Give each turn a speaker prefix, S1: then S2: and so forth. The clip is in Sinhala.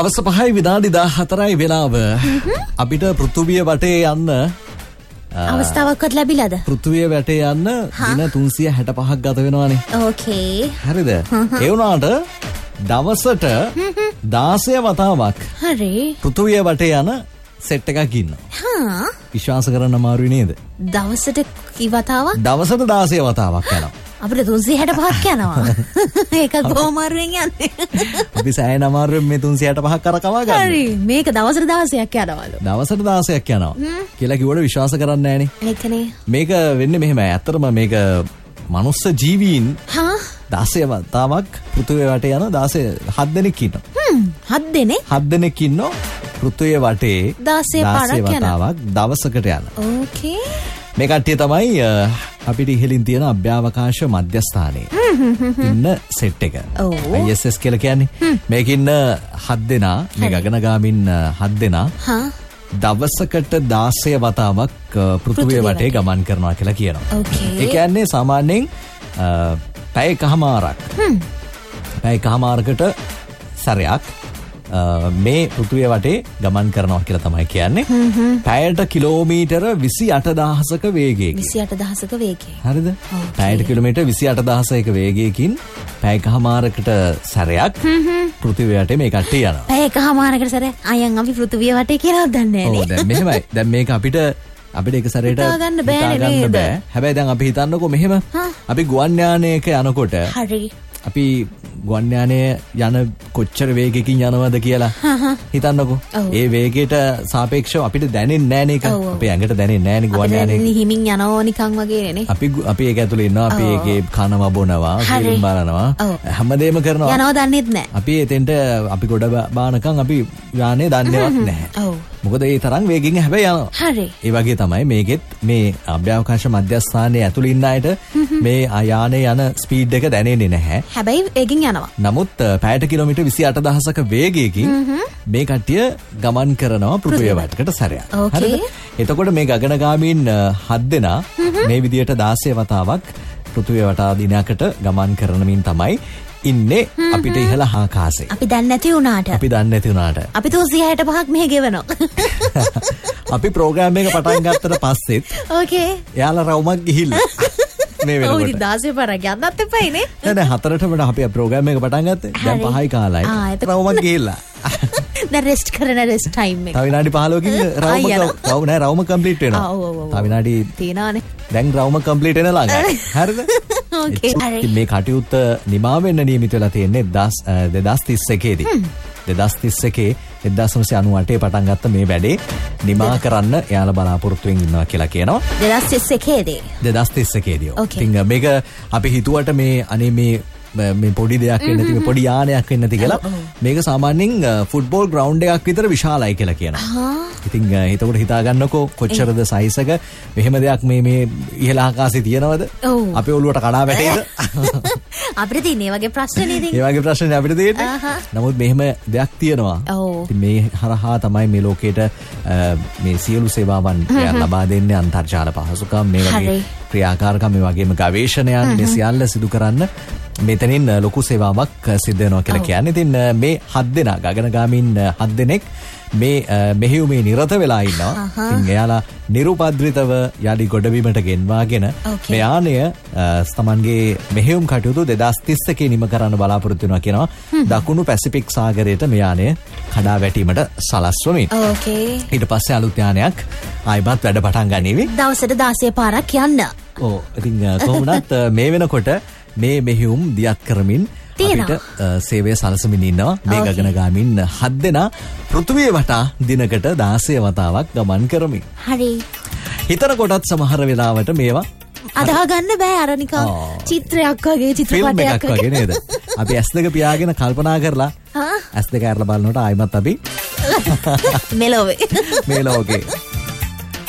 S1: හවස 5:14 වෙලාව අපිට පෘථුවිය වටේ යන්න
S2: අවස්ථාවක්වත් ලැබිලාද?
S1: පෘථුවිය වටේ යන්න දින 365ක් ගත වෙනවානේ.
S2: ඕකේ.
S1: හරිද? ඒ වුණාට දවසට 16 වතාවක්
S2: හරි.
S1: පෘථුවිය වටේ යන සෙට් එකක් ඉන්නවා. විශ්වාස කරන්න අමාරුයි නේද?
S2: දවසට කී වතාවක්?
S1: දවසට 16 වතාවක් යනවා.
S2: අපිට 365ක් යනවා. ඒකත් බොහොම අමාරුවෙන් යන්නේ.
S1: අපි සෑහෙන අමාරුවෙන් මේ 365ක් කරකවා ගන්න.
S2: හරි. මේක දවසට 16ක් යනවලු.
S1: දවසට 16ක් යනවා. කියලා කිව්වට විශ්වාස කරන්නේ නැහනේ.
S2: ඒකනේ.
S1: මේක වෙන්නේ මෙහෙමයි. ඇත්තටම මේක මනුස්ස ජීවීන් 16 වතාවක් පෘථුවිය වටේ යන 7 දෙනෙක් ඉන්නවා.
S2: 7 දෙනෙක්?
S1: 7 දෙනෙක් ඉන්නවා පෘථුවිය වටේ
S2: 16
S1: වතාවක් දවසකට යන.
S2: ඕකේ.
S1: මේ කට්ටිය තමයි අපිට ඉහළින් තියෙන අභ්‍යවකාශ මධ්‍යස්ථානයේ ඉන්න සෙට් එක. ISS කියලා කියන්නේ. මේකින්න 7 දෙනා, මේ ගගනගාමින් 7 දෙනා දවසකට 16 වතාවක් පෘථුවිය වටේ ගමන් කරනවා කියලා කියනවා. ඒ කියන්නේ සාමාන්‍යයෙන් පැය එකමාරක්. පැය එකමාරකට සැරයක් මේ පෘථුවිය වටේ ගමන් කරනවා කියලා තමයි කියන්නේ. පැයට කිලෝමීටර 28000ක වේගයකින්.
S2: 28000ක වේගයකින්.
S1: හරිද? පැයට කිලෝමීටර 28000ක වේගයකින් පැය එකමාරකට සැරයක් පෘථුවිය වටේ මේ කට්ටිය යනවා.
S2: පැය එකමාරකට සැරයක් අයන් අපි පෘථුවිය වටේ කියලාවත් දන්නේ නැහැ.
S1: ඔව් දැන් මෙහෙමයි. දැන් මේක අපිට එක සැරේට
S2: හිතා ගන්න බෑ.
S1: හැබැයි දැන් අපි හිතන්නකෝ මෙහෙම. අපි ගුවන් යානයක යනකොට
S2: හරි.
S1: අපි ගුවන් යානය යන කොච්චර වේගයකින් යනවද කියලා හිතන්නකෝ. ඒ වේගයට සාපේක්ෂව අපිට දැනෙන්නේ නැහැ නේද? අපේ ඇඟට දැනෙන්නේ නැහැ නේ ගුවන් යානයේ.
S2: අපි හිමින් යනවා නිකන් වගේ නේ.
S1: අපි ඒක ඇතුලේ ඉන්නවා. අපි ඒකේ කනවා බොනවා, ෆිල්ම් බලනවා, හැමදේම කරනවා.
S2: යනවා දන්නෙත් නැහැ.
S1: අපි එතෙන්ට අපි ගොඩ බානකම් අපි යානේ දන්නේවත් නැහැ. මොකද ඒ තරම් වේගෙන් හැබැයි යනවා.
S2: හරි.
S1: ඒ වගේ තමයි මේකෙත් මේ අභ්‍යවකාශ මධ්‍යස්ථානයේ ඇතුළේ ඉන්න අයට මේ යානේ යන ස්පීඩ් එක දැනෙන්නේ නැහැ.
S2: හැබැයි වේගෙන් යනවා.
S1: නමුත් පැයට කිලෝමීටර් 28000ක වේගයකින් මේ කට්ටිය ගමන් කරනවා පෘථුවිය වටේට සැරයක්. හරිද? එතකොට මේ ගගනගාමීන් 7 දෙනා මේ විදියට 16 වතාවක් පෘථුවිය වටා දිනයකට ගමන් කරනමින් තමයි ඉන්නේ අපිට ඉහළ ආකාශයේ.
S2: අපි දන්නේ නැති වුණාට. අපි 365ක් මෙහෙ ගෙවනවා.
S1: අපි ප්‍රෝග්‍රෑම් එක පටන් ගත්තට පස්සෙත්
S2: ඕකේ.
S1: එයාලා රවුමක් ගිහිල්ලා මේ වෙනකොට.
S2: ඔව් ඉතින් 16 පාරක් යන්නත් එපයිනේ.
S1: නෑ 4ටම අපි ප්‍රෝග්‍රෑම් එක පටන් ගත්තේ. දැන් 5යි කාලයි. රවුමක් ගිහිල්ලා.
S2: දැන් රෙස්ට් කරන රෙස්ට් ටයිම් එක.
S1: තව විනාඩි 15කින් රවුම කම්ප්ලීට් වෙනවා. තව විනාඩි
S2: තියනවානේ.
S1: දැන් රවුම කම්ප්ලීට් වෙන ළඟයි. හරිද?
S2: ඕකේ.
S1: මේ කටයුත්ත නිමා වෙන්න නියමිත වෙලා තියෙන්නේ 2031 දී. 2031 1998 පටන් ගත්ත මේ වැඩේ නිමා කරන්න එයාලා බලාපොරොත්තුෙන් ඉන්නවා කියලා කියනවා.
S2: 2031 දී.
S1: 2031 දී. ඉතින් මේක අපි හිතුවට මේ අනේ මේ පොඩි දෙයක් වෙන්න තියෙන පොඩි යානයක් වෙන්න තියෙ කියලා මේක සාමාන්‍යයෙන් ෆුට්බෝල් ග්‍රවුන්ඩ් එකක් විතර විශාලයි කියලා කියනවා. ඉතින් එතකොට හිතා ගන්නකෝ කොච්චරද සයිස් එක මෙහෙම දෙයක් මේ ඉහළ ආකාශයේ තියනවද? අපේ ඔළුවට කඩා වැටේද?
S2: අපිට තියෙන මේ වගේ ප්‍රශ්න නේද?
S1: ඒ වගේ ප්‍රශ්න අපිට තියෙන්නේ. නමුත් මෙහෙම දෙයක් තියෙනවා. ඉතින් මේ හරහා තමයි මේ ලෝකේට මේ සියලු සේවාවන් ලබා දෙන්නේ අන්තර්ජාල පහසුකම් මේ වගේ ක්‍රියාකාරකම් මේ වගේම ගවේෂණයන් මේ සියල්ල සිදු කරන්න මෙතනින් ලොකු සේවාවක් සිද්ධ වෙනවා කියලා කියන්නේ. ඉතින් මේ 7 දෙනා ගගනගාමීන් 7 දෙනෙක් මේ මෙහෙයුමේ නිරත වෙලා ඉන්නවා. ඉතින් එයාලා නිරුපද්‍රිතව යලි ගොඩබිමට ගෙන්වාගෙන මේ යානය තමන්ගේ මෙහෙයුම් කටයුතු 2031 නිම කරන්න බලාපොරොත්තු වෙනවා කියනවා. දකුණු පැසිෆික් සාගරයට මේ යානය කඩා වැටීමට සලස්වමින්. ඊට පස්සේ අලුත් යානයක් ආයිමත් වැඩ පටන් ගනිවි.
S2: දවසට 16 පාරක් යන්න.
S1: ඔව්. ඉතින් කොහොමවත් මේ වෙනකොට මේ මෙහෙයුම් දියත් කරමින් අපිට සේවය සලසමින් ඉන්නවා මේ ගගනගාමීන් 7 දෙනා පෘථුවිය වටා දිනකට 16 වතාවක් ගමන් කරමින්.
S2: හරි.
S1: හිතන කොටත් සමහර වෙලාවට මේවා
S2: අදහ ගන්න බෑ අර නිකන් චිත්‍රයක් වගේ චිත්‍රපටයක්
S1: වගේ නේද? අපි S2 පියාගෙන කල්පනා කරලා S2 අරලා බලනකොට ආයිමත් අපි
S2: මෙලොවේ